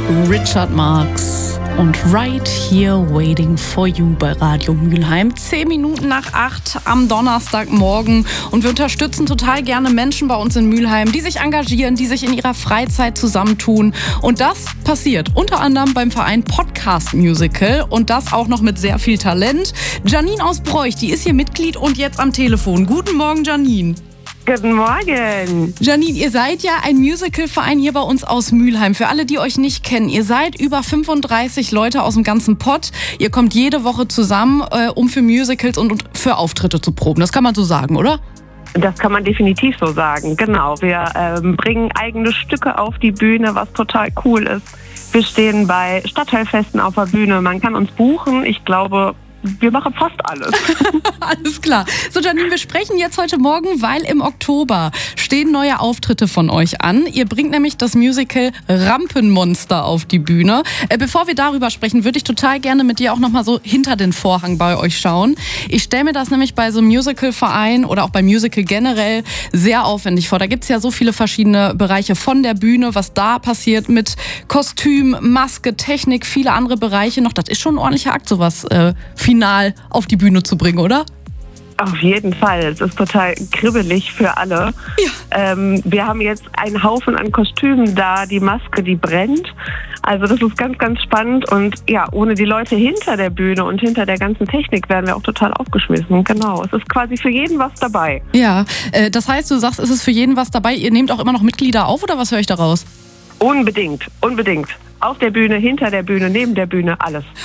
Richard Marx und Right Here Waiting for You bei Radio Mülheim. 10 Minuten nach 8 am Donnerstagmorgen. Und wir unterstützen total gerne Menschen bei uns in Mülheim, die sich engagieren, die sich in ihrer Freizeit zusammentun. Und das passiert unter anderem beim Verein Podcast Musical. Und das auch noch mit sehr viel Talent. Janine aus Broich, die ist hier Mitglied und jetzt am Telefon. Guten Morgen, Janine. Guten Morgen. Janine, ihr seid ja ein Musicalverein hier bei uns aus Mülheim. Für alle, die euch nicht kennen, ihr seid über 35 Leute aus dem ganzen Pott. Ihr kommt jede Woche zusammen, um für Musicals und für Auftritte zu proben. Das kann man so sagen, oder? Das kann man definitiv so sagen, genau. Wir bringen eigene Stücke auf die Bühne, was total cool ist. Wir stehen bei Stadtteilfesten auf der Bühne. Man kann uns buchen. Ich glaube, wir machen fast alles. Alles klar. So, Janine, wir sprechen jetzt heute Morgen, weil im Oktober stehen neue Auftritte von euch an. Ihr bringt nämlich das Musical Rampenmonster auf die Bühne. Bevor wir darüber sprechen, würde ich total gerne mit dir auch nochmal so hinter den Vorhang bei euch schauen. Ich stelle mir das nämlich bei so einem Musicalverein oder auch beim Musical generell sehr aufwendig vor. Da gibt es ja so viele verschiedene Bereiche von der Bühne, was da passiert mit Kostüm, Maske, Technik, viele andere Bereiche noch. Das ist schon ein ordentlicher Akt, sowas final auf die Bühne zu bringen, oder? Auf jeden Fall. Es ist total kribbelig für alle. Ja. Wir haben jetzt einen Haufen an Kostümen da. Die Maske, die brennt. Also das ist ganz, ganz spannend. Und ja, ohne die Leute hinter der Bühne und hinter der ganzen Technik wären wir auch total aufgeschmissen. Genau. Es ist quasi für jeden was dabei. Ja, das heißt, du sagst, es ist für jeden was dabei. Ihr nehmt auch immer noch Mitglieder auf, oder was höre ich daraus? Unbedingt, unbedingt. Auf der Bühne, hinter der Bühne, neben der Bühne, alles.